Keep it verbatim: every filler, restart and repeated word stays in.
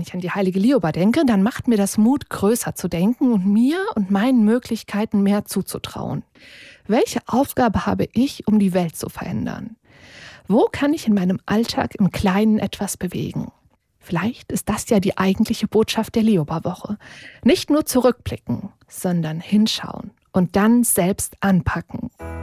ich an die heilige Lioba denke, dann macht mir das Mut, größer zu denken und mir und meinen Möglichkeiten mehr zuzutrauen. Welche Aufgabe habe ich, um die Welt zu verändern? Wo kann ich in meinem Alltag im Kleinen etwas bewegen? Vielleicht ist das ja die eigentliche Botschaft der Lioba-Woche. Nicht nur zurückblicken, sondern hinschauen und dann selbst anpacken.